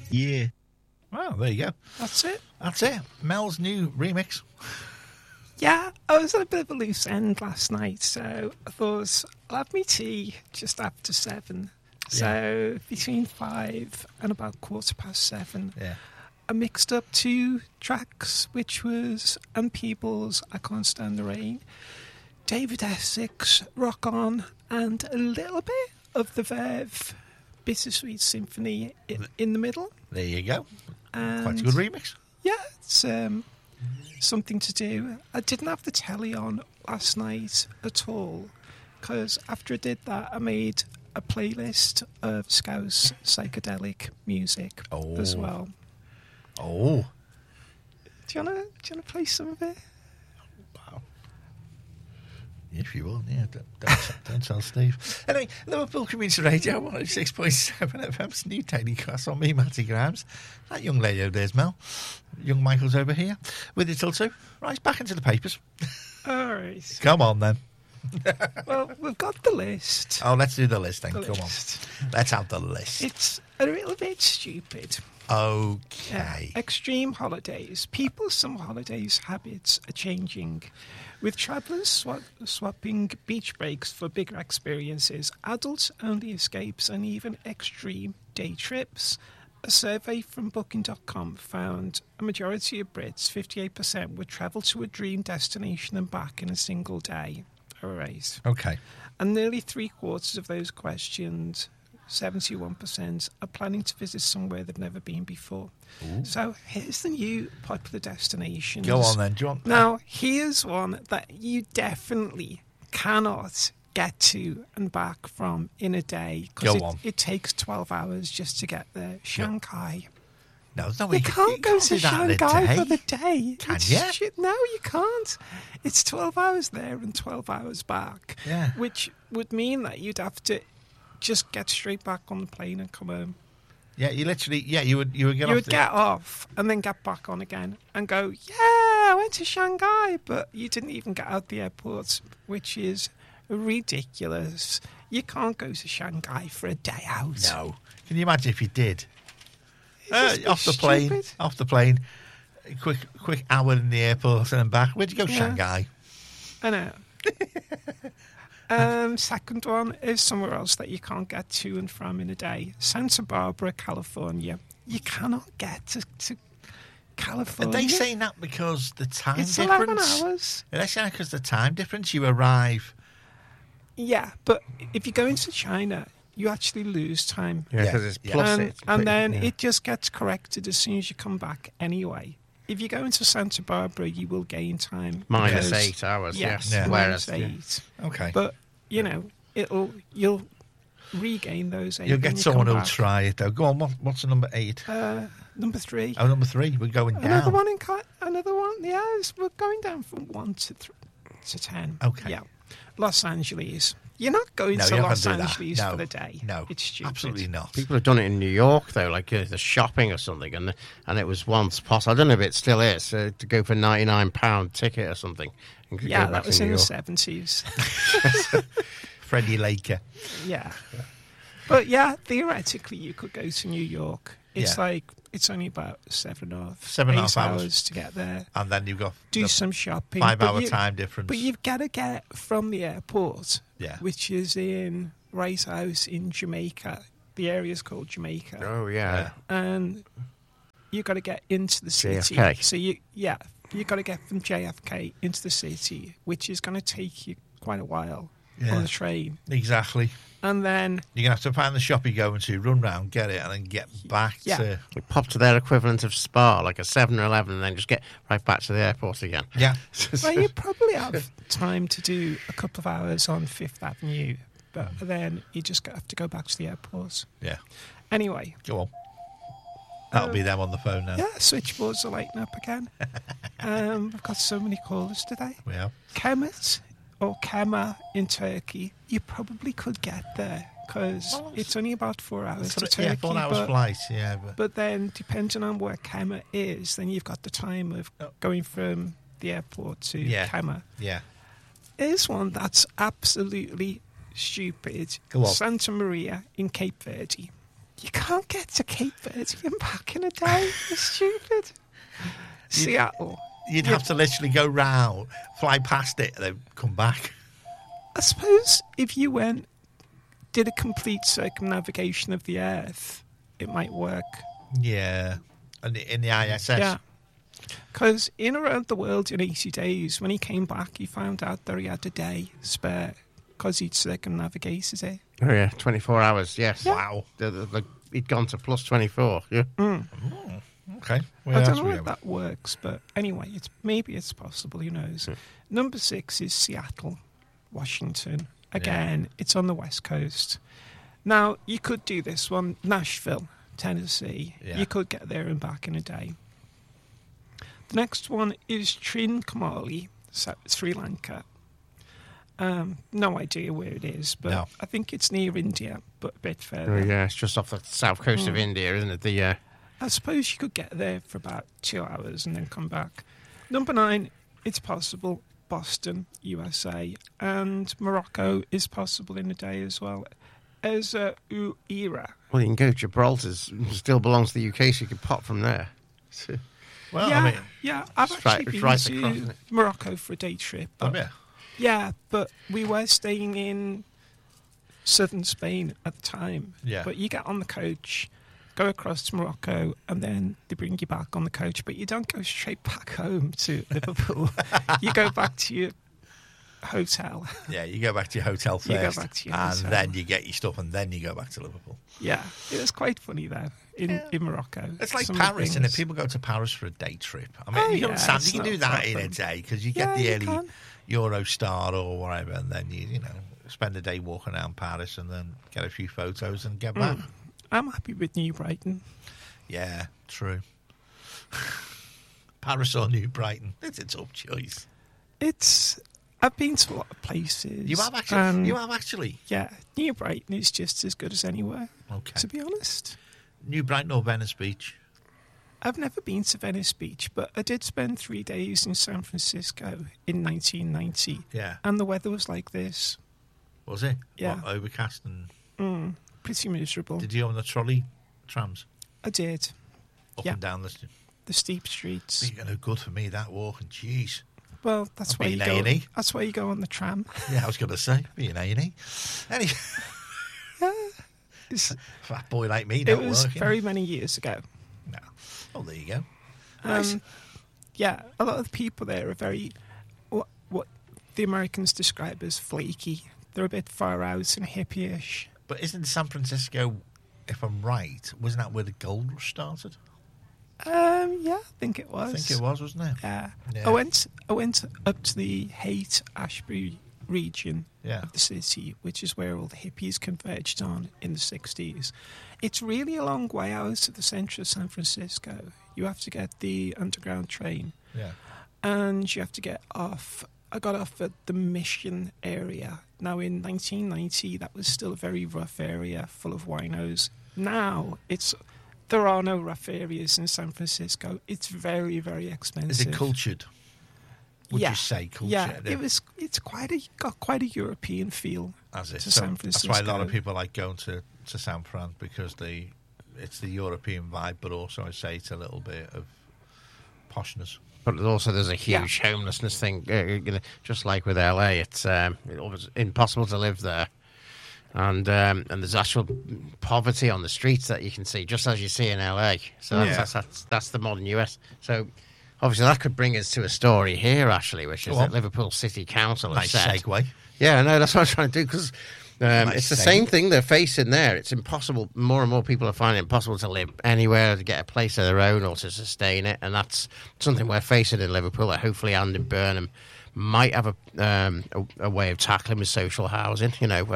Yeah. Well, there you go. That's it. That's it. Mel's new remix. Yeah, I was at a bit of a loose end last night, so I thought I'll have me tea just after 7. So between 5 and about 7:15. Yeah. I mixed up 2 tracks, which was Ann Peebles, I Can't Stand the Rain, David Essex, Rock On, and a little bit of the Verve Bittersweet Symphony in the middle. There you go. And Quite a good remix. yeah, it's something to do. I didn't have the telly on last night at all, because after I did that, I made a playlist of Scouse psychedelic music as well. Oh. Do you wanna play some of it? Wow. If you will, yeah. Don't tell Steve. Anyway, Liverpool Community Radio 106.7 FM's new telecast on me, Matty Grams. That young lady over there's Mel. Young Michael's over here with you till 2. Right, back into the papers. All right. Come on then. Well, we've got the list. Oh, let's do the list then. The Come list. on. Let's have the list. It's a little bit stupid. Okay. Extreme holidays. People's summer holidays habits are changing. With travellers swapping beach breaks for bigger experiences, adults-only escapes, and even extreme day trips. A survey from Booking.com found a majority of Brits, 58%, would travel to a dream destination and back in a single day. All right. Okay. And nearly 3/4 of those questioned, 71%, are planning to visit somewhere they've never been before. Ooh. So here's the new popular destinations. Go on then. Do you want... Now, here's one that you definitely cannot get to and back from in a day. Go Because on. it takes 12 hours just to get there. Shanghai. No, You can't go to do that in a Shanghai for day. the day. Can It's you? shit. No, you can't. It's 12 hours there and 12 hours back. Yeah. Which would mean that you'd have to just get straight back on the plane and come home. Yeah, you literally... Yeah, you would get You off would get off and then get back on again and go, yeah, I went to Shanghai, but you didn't even get out the airport, which is ridiculous. You can't go to Shanghai for a day out. No. Can you imagine if you did? It's just Off the plane. stupid. Off the plane. Quick hour in the airport and then back. Where'd you go? Yeah. Shanghai. I know. Second one is somewhere else that you can't get to and from in a day. Santa Barbara, California. You cannot get to Are California. they saying that because the time it's difference? 11 hours. Are they saying because the time difference? You arrive... Yeah, but if you go into China, you actually lose time. Yeah, because Yeah, it's yeah. plus and it. and then it just gets corrected as soon as you come back anyway. If you go into Santa Barbara, you will gain time. minus because- 8 hours. Yes, Yeah. minus Whereas 8. Okay. But, you know, you'll regain those 8. You'll when get you someone come who'll back. try it, though. Go on, what's the number 8? Number 3. Oh, number 3. We're going down. Another one another one. Yeah, we're going down from 1 to 10. Okay. Yeah. Los Angeles. You're not going No, to you're not Los gonna do that. Angeles No. for the day. No. It's stupid. Absolutely not. People have done it in New York, though, like the shopping or something, and it was once possible. I don't know if it still is, to go for £99 ticket or something. And Yeah, go back that was to in New the York. 70s. Freddie Laker. Yeah. But yeah, theoretically, you could go to New York. It's Yeah. like, it's only about 7.5 8 hours. hours to get there. And then you've got Do the some shopping. 5-hour but time difference. But you've got to get from the airport, Yeah. which is in Rice House in Jamaica. The area's called Jamaica. Oh, yeah. And you've got to get into the city. JFK. So you've got to get from JFK into the city, which is going to take you quite a while on the train. Exactly. And then You're going to have to find the shop you're going to, run round, get it, and then get back Yeah. to... You pop to their equivalent of Spa, like a 7-Eleven, and then just get right back to the airport again. Yeah. well, you probably have time to do a couple of hours on Fifth Avenue, but then you just have to go back to the airport. Yeah. Anyway, Go on. That'll be them on the phone now. yeah, switchboards are lighting up again. We've got so many callers today. We have. Kemet or Kema in Turkey, you probably could get there because it's only about 4 hours to Turkey. Yeah, 4 hours flight, yeah. But then, depending on where Kema is, then you've got the time of going from the airport to Kema. Yeah. Here's one that's absolutely stupid. Go on. Santa Maria in Cape Verde. You can't get to Cape Verde and back in a day. You're stupid. Seattle. You'd have to literally go round, fly past it, and then come back. I suppose if you did a complete circumnavigation of the Earth, it might work. Yeah. And in the ISS. Yeah. Because in around the world in 80 days, when he came back, he found out that he had a day spare because he'd circumnavigated it. Oh, yeah, 24 hours, yes. Yeah. Wow. He'd gone to plus 24, yeah. Okay. I don't know if that works, but anyway, maybe it's possible, who knows. Number 6 is Seattle, Washington. Again, it's on the West Coast. Now, you could do this one, Nashville, Tennessee. Yeah. You could get there and back in a day. The next one is Trincomalee, Sri Lanka. No idea where it is, but No. I think it's near India, but a bit Oh, further. yeah, it's just off the south coast of India, isn't it? I suppose you could get there for about 2 hours and then come back. Number 9, it's possible, Boston, USA. And Morocco is possible in a day as well. As Uira. Well, you can go to Gibraltar, still belongs to the UK, so you can pop from there. Well, yeah, I mean, yeah, I've it's right- actually it's been right to across, isn't it? Morocco for a day trip. oh, But, yeah. yeah, but we were staying in southern Spain at the time. Yeah. But you get on the coach, go across to Morocco, and then they bring you back on the coach. But you don't go straight back home to Liverpool. You go back to your hotel. Yeah, you go back to your hotel first. You go back to your and hotel. then you get your stuff, and then you go back to Liverpool. Yeah, it was quite funny though in Morocco. It's like Some of the Paris, isn't it? things- People go to Paris for a day trip. I mean, Oh, you yeah, understand, it's you can not do a that in a problem. day because you Yeah, get the you early can. Eurostar or whatever, and then you spend a day walking around Paris and then get a few photos and get back. I'm happy with New Brighton. Yeah, true. Paris or New Brighton? It's a tough choice. I've been to a lot of places. You have actually. and, You have actually. Yeah, New Brighton is just as good as anywhere. Okay. To be honest, New Brighton or Venice Beach? I've never been to Venice Beach, but I did spend 3 days in San Francisco in 1990, Yeah. and the weather was like this, Was it? Yeah. What, overcast and. pretty miserable. Did you go on the trolley trams I did. up Yeah. and down The steep streets. Speaking of good for me, that walking. Jeez. Well, that's I'll why be you in go. A&E. That's why you go on the tram. Yeah, I was going to say, be an A&E. Anyway, It's- fat boy like me it don't was work. you know. very many years ago. No. Oh, there you go. Nice. Yeah, a lot of the people there are very what the Americans describe as flaky. They're a bit far out and hippie-ish. But isn't San Francisco, if I'm right, wasn't that where the gold rush started? Yeah, I think it was. I think it was, wasn't it? Yeah. Yeah. I went up to the Haight-Ashbury region Yeah. of the city, which is where all the hippies converged on in the 60s. It's really a long way out of the centre of San Francisco. You have to get the underground train, Yeah. and you have to get off. I got off at the Mission area. Now, in 1990, that was still a very rough area full of winos. Now, there are no rough areas in San Francisco. It's very, very expensive. Is it cultured? Would Yeah. you say cultured? Yeah, it's got quite a European feel. As it. to So San that's why a lot of Francisco. people like going to San Fran because it's the European vibe, but also I say it's a little bit of poshness. But also, there's a huge homelessness thing. Just like with LA, it's almost impossible to live there, and there's actual poverty on the streets that you can see, just as you see in LA. So Yeah. that's the modern US. So obviously, that could bring us to a story here, actually, which is Go that on. Liverpool City Council Nice has said. segue. Yeah, no, that's what I'm trying to do because Nice it's the segue. same thing they're facing there. It's impossible. More and more people are finding it impossible to live anywhere, to get a place of their own, or to sustain it, and that's something we're facing in Liverpool. That hopefully Andy Burnham might have a way of tackling with social housing.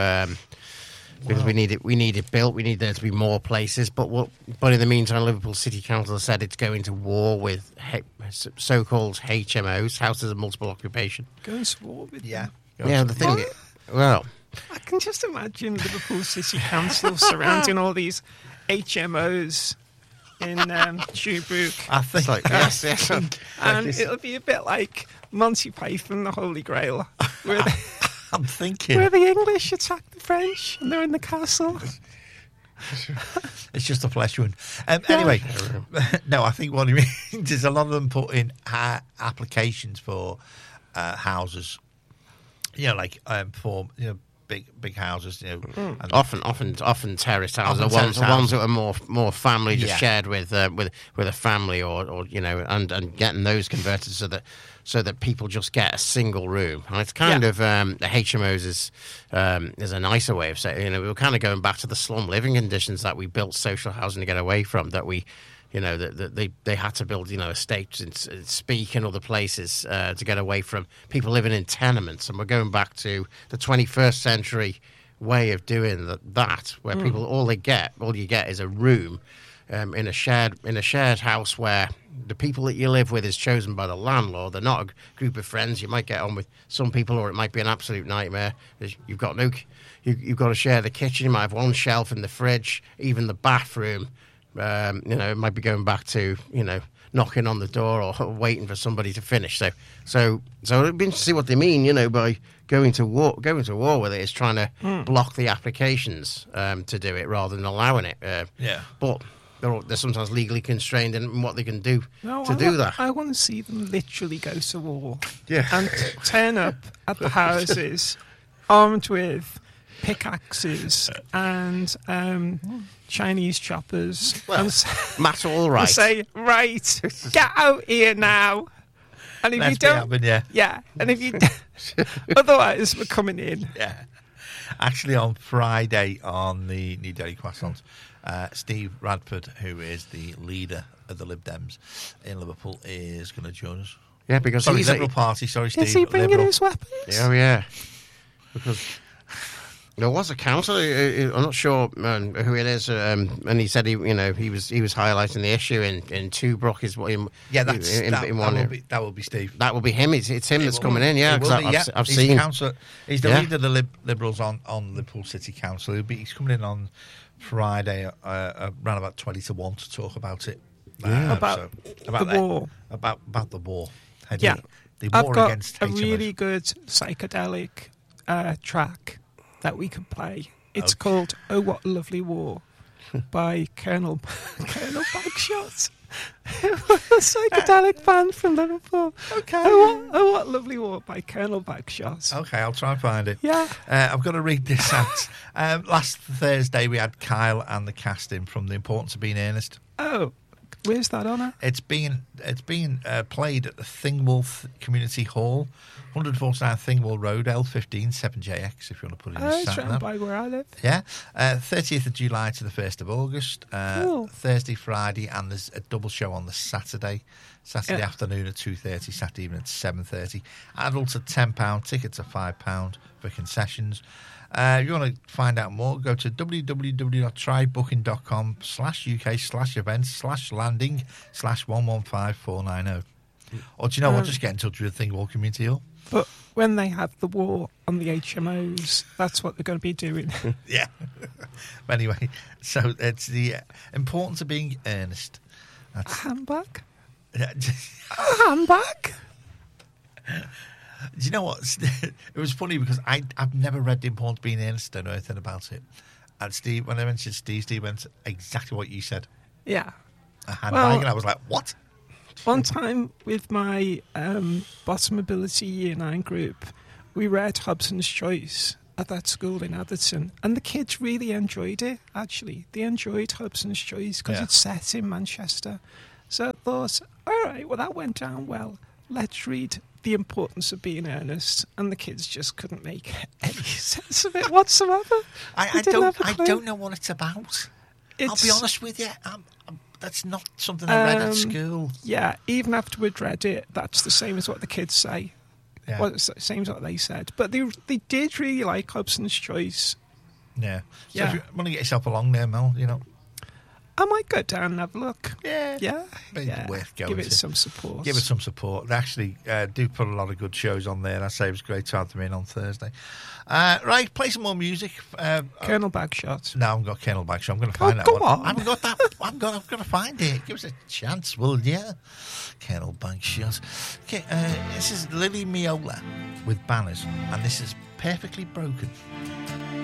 Because we need it built. We need there to be more places. But in the meantime, Liverpool City Council has said it's going to war with so-called HMOs, houses of multiple occupation. Going to war with Yeah. them. Yeah, the thing. Well, I can just imagine Liverpool City Council surrounding all these HMOs in Shrewsbury. I think it's like yes. And it'll be a bit like Monty Python, the Holy Grail, I'm thinking. where the English attack the French and they're in the castle. It's just a flesh wound. Anyway, no, I think what he means is a lot of them put in applications for houses, like for big houses, and often terraced houses, Often the ones that are more family, just Yeah. shared with a family, or and getting those converted so that people just get a single room. And it's kind of the HMOs is a nicer way of saying, we were kind of going back to the slum living conditions that we built social housing to get away from, that we. That they had to build, estates in Speke and other places to get away from people living in tenements, and we're going back to the 21st century way of doing that, where people all you get is a room in a shared house where the people that you live with is chosen by the landlord. They're not a group of friends. You might get on with some people, or it might be an absolute nightmare. You've got to share the kitchen. You might have one shelf in the fridge, even the bathroom. It might be going back to knocking on the door or waiting for somebody to finish. So it'd be interesting to see what they mean, by going to war with it is trying to block the applications to do it rather than allowing it. But they're sometimes legally constrained in what they can do to do that. I want to see them literally go to war. Yeah. And turn up at the houses armed with pickaxes and Chinese choppers. Well, and Matt, all right. and say, right, get out here now. And if let's you don't, happen, yeah. and if you, otherwise we're coming in. Yeah. Actually, on Friday on the New Delhi Croissants, Steve Radford, who is the leader of the Lib Dems in Liverpool, is going to join us. Yeah, because Sorry, he's Liberal Party. Sorry, Steve. Is he bringing Liberal. his weapons? Yeah. Because there was a councillor, I'm not sure who it is, and he said he was highlighting the issue in Tobruk. That will be Steve. That will be him. It's him that's coming in. Yeah, because I've he's seen. He's the leader of the Liberals on Liverpool City Council. He's coming in on Friday around about 20 to 1 to talk about it. About the war. About the war. Yeah. The I've war got against a HMOs. really good psychedelic track that we can play. It's called "Oh What a Lovely War" by Colonel Bagshot. A psychedelic band from Liverpool. Okay. Oh what a Lovely War by Colonel Bagshot. Okay, I'll try and find it. Yeah. I've got to read this out. Last Thursday we had Kyle and the casting from The Importance of Being Earnest. Oh, where's that on it? It's being played at the Thingwall Community Hall, 149 Thingwall Road, L15 7JX. If you want to put it in your It's sat round nav. by where I live. Yeah, 30th of July to the 1st of August. Cool. Thursday, Friday, and there's a double show on the Saturday. Saturday Yeah. afternoon at 2:30, Saturday evening at 7:30. Adults at £10, tickets are £5 for concessions. If you want to find out more, go to www.trybooking.com/UK/events/landing/115490. Or do you know what? Just get in touch with Thingwall Community Hall. But when they have the war on the HMOs, that's what they're going to be doing. Yeah. Anyway, so it's the importance of being earnest. A handbag? Yeah. A handbag? Do you know what? It was funny because I've never read The Importance of Being Earnest. Don't know anything about it. And Steve, when I mentioned Steve went exactly what you said. Yeah. A handbag, and I was like, what? One time with my bottom ability Year 9 group, we read Hobson's Choice at that school in Atherton, and the kids really enjoyed it, actually. They enjoyed Hobson's Choice because it's set in Manchester. So I thought, all right, well, that went down well. Let's read The Importance of Being Earnest. And the kids just couldn't make any sense of it whatsoever. I don't know what it's about. I'll be honest with you. That's not something I read at school. Yeah, even after we'd read it, that's the same as what the kids say. Yeah. Well, it's the same as what they said. But they did really like Hobson's Choice. Yeah. So Yeah. if you want to get yourself along there, Mel, I might go down and have a look. Yeah. Yeah. But it's worth going Give it to. some support. Give it some support. They actually do put a lot of good shows on there. And I say it was great to have them in on Thursday. Right, play some more music. Colonel Bagshot. No, I haven't got Colonel Bagshot. I'm going to find that go one. on. I haven't got that. I'm going to find it. Give us a chance, will you? Colonel Bagshot. Okay, this is Lily Miola with Banners, and this is Perfectly Broken.